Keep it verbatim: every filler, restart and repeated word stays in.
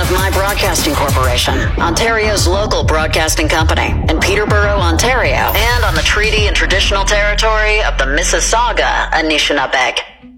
of My Broadcasting Corporation, Ontario's local broadcasting company, in Peterborough, Ontario, and on the treaty and traditional territory of the Mississauga Anishinaabe.